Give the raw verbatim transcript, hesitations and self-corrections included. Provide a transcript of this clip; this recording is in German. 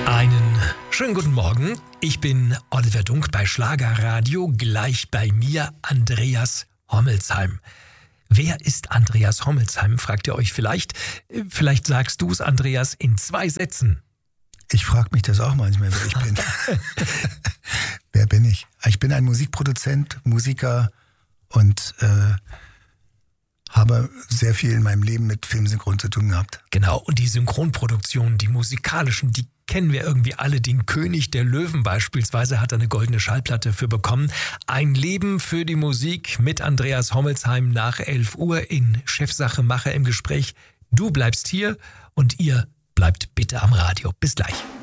Einen schönen guten Morgen. Ich bin Oliver Dunk bei Schlagerradio. Gleich bei mir Andreas Hommelsheim. Wer ist Andreas Hommelsheim, fragt ihr euch vielleicht. Vielleicht sagst du es, Andreas, in zwei Sätzen. Ich frage mich das auch manchmal, wer ich bin. Wer bin ich? Ich bin ein Musikproduzent, Musiker und äh, habe sehr viel in meinem Leben mit Filmsynchron zu tun gehabt. Genau, und die Synchronproduktionen, die musikalischen, die kennen wir irgendwie alle. Den König der Löwen beispielsweise hat er eine goldene Schallplatte für bekommen. Ein Leben für die Musik mit Andreas Hommelsheim nach elf Uhr in Chefsache Macher im Gespräch. Du bleibst hier und ihr bleibt bitte am Radio. Bis gleich.